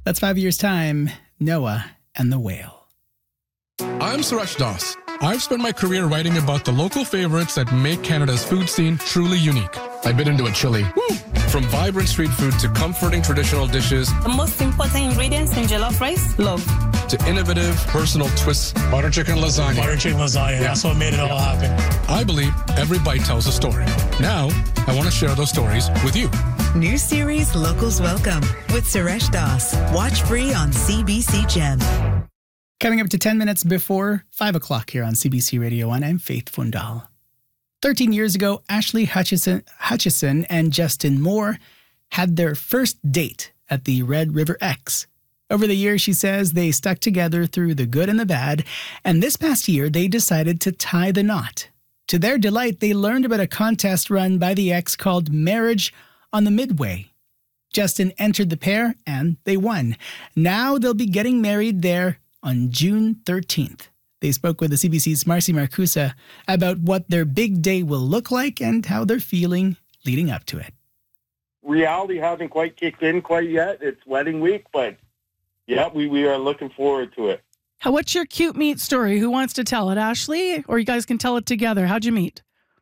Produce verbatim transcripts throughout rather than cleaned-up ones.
That's five years' time, Noah and the Whale. I'm Suresh Das. I've spent my career writing about the local favorites that make Canada's food scene truly unique. I bit into a chili. Woo! From vibrant street food to comforting traditional dishes. The most important ingredients in jollof rice, love. To innovative, personal twists. Butter chicken lasagna. Butter chicken lasagna. Yeah. That's what made it all happen. I believe every bite tells a story. Now, I want to share those stories with you. New series Locals Welcome with Suresh Das. Watch free on C B C Gem. Coming up to ten minutes before five o'clock here on C B C Radio one, I'm Faith Fundal. Thirteen years ago, Ashley Hutchison, Hutchison and Justin Moore had their first date at the Red River X. Over the years, she says, they stuck together through the good and the bad, and this past year, they decided to tie the knot. To their delight, they learned about a contest run by the X called Marriage on the Midway. Justin entered the pair, and they won. Now they'll be getting married there on June thirteenth. They spoke with the C B C's Marcy Marcusa about what their big day will look like and how they're feeling leading up to it. Reality hasn't quite kicked in quite yet. It's wedding week, but yeah, we, we are looking forward to it. How, what's your cute meet story? Who wants to tell it, Ashley? Or you guys can tell it together. How'd you meet?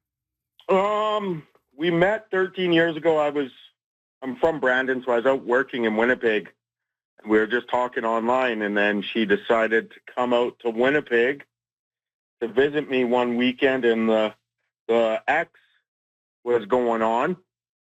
Um, we met thirteen years ago. I was, I'm from Brandon, so I was out working in Winnipeg. We were just talking online, and then she decided to come out to Winnipeg to visit me one weekend, and the the X was going on.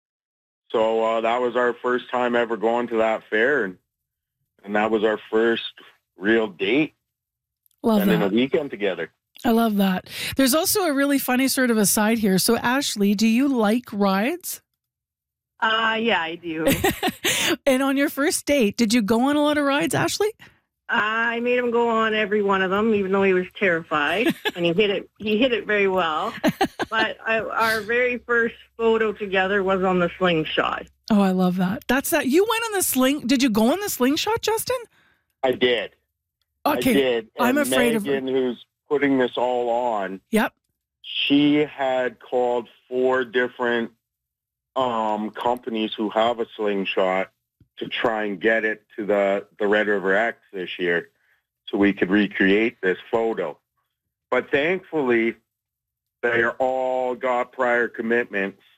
So uh, that was our first time ever going to that fair, and and that was our first real date. Love and that. then a weekend together. I love that. There's also a really funny sort of aside here. So, Ashley, do you like rides? Uh, yeah, I do. And on your first date, did you go on a lot of rides, Ashley? I made him go on every one of them, even though he was terrified, and he hit it. He hit it very well. But I, our very first photo together was on the slingshot. Oh, I love that. That's that. You went on the sling. Did you go on the slingshot, Justin? I did. Okay. I did. And I'm afraid Megan, of. who's putting this all on. Yep. She had called four different um, companies who have a slingshot to try and get it to the, the Red River X this year so we could recreate this photo. But thankfully, they all got prior commitments